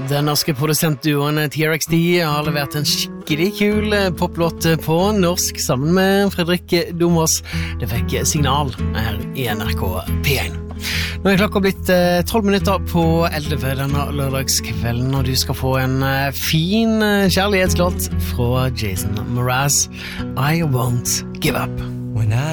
Den norske produsentduoen TRXD har levert en skikkelig kul poplåt på norsk sammen med Fredrik Domås. Det fikk signal her i NRK P1. Nå klokka blitt 12 minutter på 11 denne lørdagskvelden, og du skal få en fin kjærlighetslåt fra Jason Mraz, I Won't Give Up.